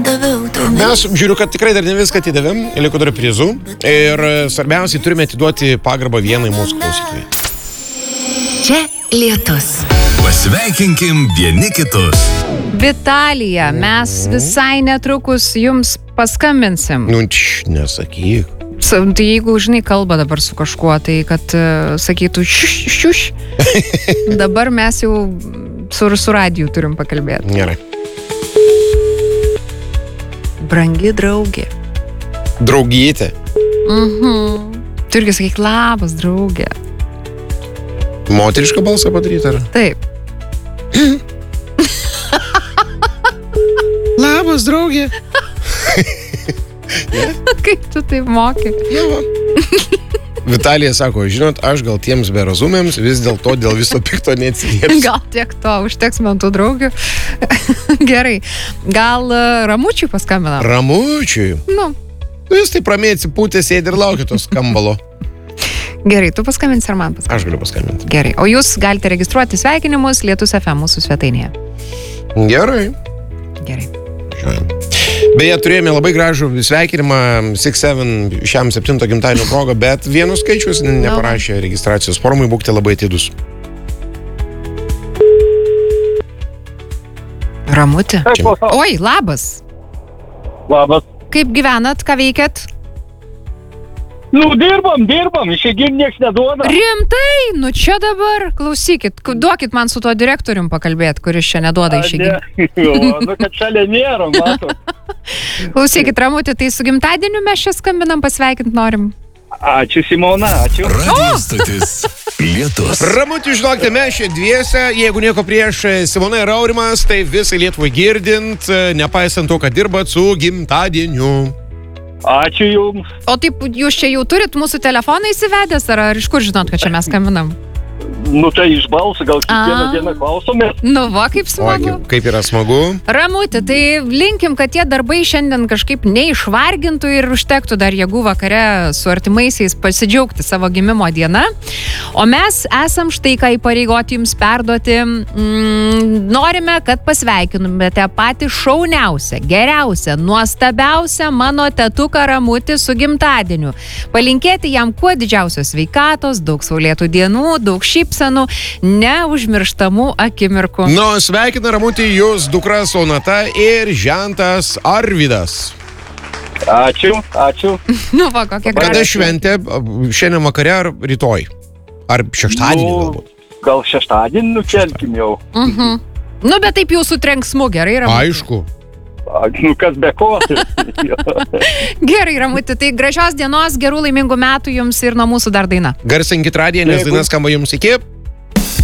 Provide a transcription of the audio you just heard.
Mes žiūriu, kad tikrai dar ne viską atidavėm, liko dar prizų. Ir svarbiausiai turime atiduoti pagarbą vienai mūsų klausytojai. Čia Lietus. Pasveikinkim vieni kitus. Vitalija, mes visai netrukus jums paskambinsim. Nu, nesakyk. Tai jeigu, žinai, kalba dabar su kažkuo, tai kad sakytų šiuš. Dabar mes jau su radiju turim pakalbėti. Gerai. Brangi draugė. Draugytė. Tu irgi sakyk, labas, draugė. Moterišką balsą padaryti, ar? Taip. Labas, draugė. Kaip tu taip moki? Vitalija sako, žinot, aš gal tiems berazumėms vis dėlto dėl viso pikto neatsiliepsiu. Gal tiek to, užteks man tų draugių. Gerai. Gal Ramučiui paskambinam? Ramučiui? Nu. Jūs taip ramiai atsipūtė, sėdi ir laukia tos skambalo. Gerai, tu paskambinsi ar man paskambinsi? Aš galiu paskambinti. Gerai, o jūs galite registruoti sveikinimus Lietus FM mūsų svetainėje. Gerai. Gerai. Beje, turėjome labai gražų sveikinimą 6-7 šiam 7 gimtadienio progą, bet vienus skaičius neparašė registracijos formai, būkite labai atidūs. Ramutė. Oi, labas. Labas. Kaip gyvenat, ką veikiat? Nu, dirbam, išeigim nieks neduoda. Rimtai? Nu čia dabar, klausykit, duokit man su tuo direktorium pakalbėti, kuris čia neduoda išeigim. Nu, kad šalia nėra, matot. Klausykit, Ramutė, tai su gimtadieniu mes čia skambinam, pasveikint norim. Ačiū, Simona, ačiū. Radio stotis Lietus. Ramutė, žinokite, mes čia dviese, jeigu nieko prieš Simona ir Aurimas, tai visai Lietuvai girdint, nepaisant to, kad dirbat su gimtadieniu. Ačiū jums. O taip, jūs čia jau turit mūsų telefoną įsivedęs, ar iš kur žinot, kad čia mes skambinam? Nu, tai iš balsų, gal kiekvieną dieną klausomės. Nu va, kaip smagu. O, kaip yra smagu. Ramutė, tai linkim, kad tie darbai šiandien kažkaip neišvargintų ir užtektų dar jėgų vakare su artimaisiais pasidžiaugti savo gimimo dieną. O mes esam štai ką įpareigoti jums perduoti. Norime, kad pasveikinumėte patį šauniausią, geriausią, nuostabiausią mano tetuką Ramutį su gimtadieniu. Palinkėti jam kuo didžiausios sveikatos, daug saulėtų dienų, daug šypsenų, neužmirštamų akimirkų. Nu, sveikina Ramutį jūs dukra Sonata ir žentas Arvydas. Ačiū. Nu va, kokia Kada graži. šventė? Šiandien vakare ar rytoj? Ar šeštadienį galbūt? Gal šeštadienį nukelkim jau. Nu, bet taip jau su trenksmu, gerai, Ramutė? Aišku. Nu, kas be ko. Gerai, Ramutė, tai gražios dienos, gerų laimingų metų jums ir nuo mūsų dar daina. Garsinkit radiją, nes daina skamba jums iki.